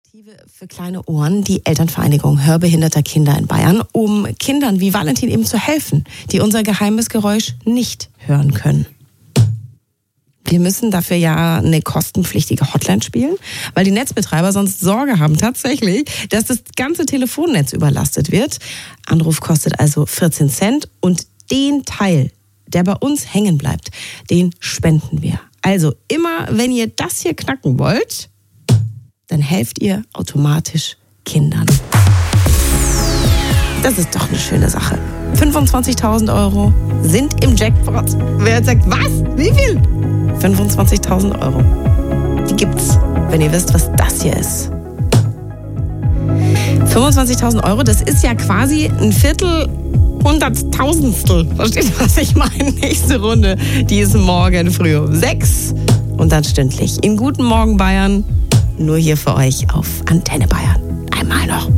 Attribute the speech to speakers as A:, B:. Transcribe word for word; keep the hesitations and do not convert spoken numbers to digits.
A: Initiative für kleine Ohren, die Elternvereinigung hörbehinderter Kinder in Bayern, um Kindern wie Valentin eben zu helfen, die unser geheimes Geräusch nicht hören können. Wir müssen dafür ja eine kostenpflichtige Hotline spielen, weil die Netzbetreiber sonst Sorge haben tatsächlich, dass das ganze Telefonnetz überlastet wird. Anruf kostet also vierzehn Cent und den Teil, der bei uns hängen bleibt, den spenden wir. Also immer, wenn ihr das hier knacken wollt, dann helft ihr automatisch Kindern. Das ist doch eine schöne Sache. fünfundzwanzigtausend Euro sind im Jackpot. Wer jetzt sagt, was? Wie viel? fünfundzwanzigtausend Euro. Die gibt's, wenn ihr wisst, was das hier ist. fünfundzwanzigtausend Euro, das ist ja quasi ein Viertel, Hunderttausendstel. Versteht ihr, was ich meine? Nächste Runde, die ist morgen früh um sechs und dann stündlich. In Guten Morgen Bayern, nur hier für euch auf Antenne Bayern. Einmal noch.